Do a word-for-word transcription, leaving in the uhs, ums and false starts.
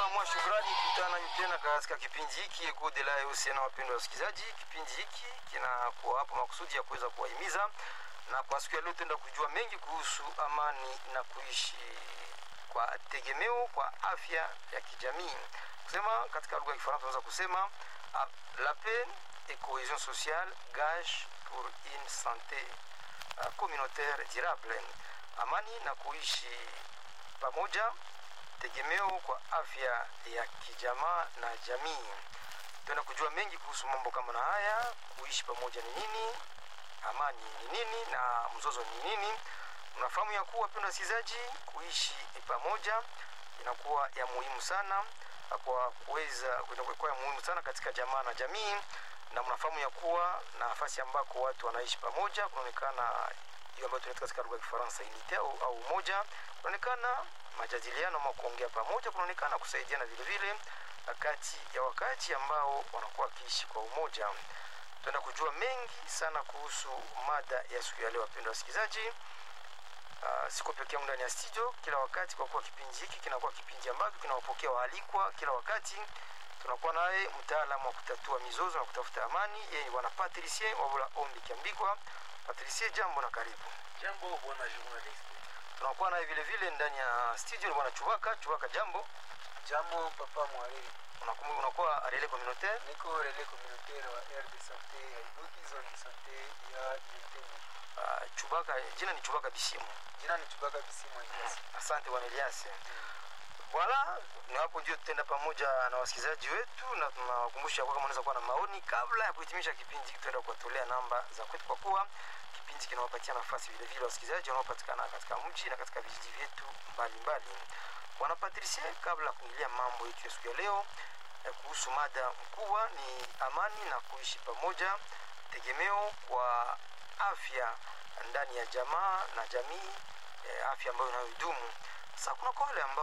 mwa shukrani kutana tena katika kipindi hiki Eko de la Osena. Wapendwa wasikilizaji, kipindi hiki kinakuwa hapo makusudi ya kuweza kuwahimiza, na kwa siku ya leo tenda kujua mengi kuhusu amani na kuishi kwa tegemeo kwa afya ya kijamii. Kusema katika lugha ya Kifaransa tunaweza kusema la paix et cohésion sociale gage pour une santé communautaire durable. Amani na kuishi pamoja, tegemeo kwa afya ya kijamaa na jamii. Tuna kujua mengi kuhusu mambo kama na haya. Kuishi pamoja ni nini? Amani ni nini? Na mzozo ni nini? Unafahamu ya kuwa wapendwa wasikilizaji, kuishi pamoja inakuwa ya muhimu sana kwa kuweza kuwa ya muhimu sana katika jamaa na jamii. Na mnafahamu ya kuwa nafasi ambako watu wanaishi pamoja kunaonekana hiyo ambayo tunaita katika lugha ya Kifaransa unité au, au umoja. Kunaonekana majadiliano ama kuongea pamoja, kunaonekana kusaidiana vile vile kati ya wakati ambao wanakuwa wakiishi kwa umoja. Tunaenda kujua mengi sana kuhusu mada ya siku ya leo wapendwa wasikilizaji. Uh, siko pekee yangu ndani ya studio kila wakati, kwa kuwa kipindi hiki kinakuwa kipindi ambacho kinawapokea waalikwa kila wakati. Tunakuwa naye mtaalamu wa kutatua mizozo na kutafuta amani, yeye ni bwana Patricie Wabula Ombi Kiambikwa. Patricie, jambo na karibu. Jambo bwana journalist. Tunakuwa naye vile vile ndani ya studio bwana Chubaka. Chubaka, jambo. Jambo papa Mwariri. Unakuwa unakuwa relais communautaire? Niko relais communautaire wa R de santé ya Ibuki zone santé ya Nitemo. Uh, Chubaka, jina ni Chubaka Bisimu. Jina ni Chubaka Bisimu Elias. Asante bwana Elias. Wala ni hapo ndio tutenda pamoja na wasikilizaji wetu, na tunawakumbusha kwa kama unaweza kuwa na maoni kabla ya kuhitimisha kipindi, tutaenda kuwatolea namba za kwetu, kwa kuwa kipindi kinawapatia nafasi vile vile wasikilizaji wanaopatikana katika mji na katika vijiji vyetu mbalimbali. Bwana Patricie, kabla kuingilia mambo yetu ya siku ya leo eh, kuhusu mada mkubwa ni amani na kuishi pamoja, tegemeo kwa afya ndani ya jamaa na jamii, eh, afya ambayo inayodumu. Sasa kuna wale ambao